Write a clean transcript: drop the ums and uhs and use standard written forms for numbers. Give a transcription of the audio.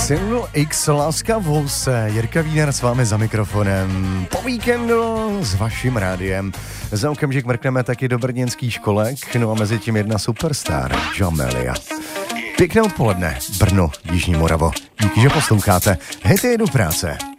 Single X, Láska v house, Jirka Wiener s vámi za mikrofonem. Po víkendu s vaším rádiem. Za okamžik mrkneme taky do brněnských školek, no a mezi tím jedna superstar, Jamelia. Pěkné odpoledne, Brno, Jižní Moravo. Díky, že posloucháte. Hejte, jedu práce.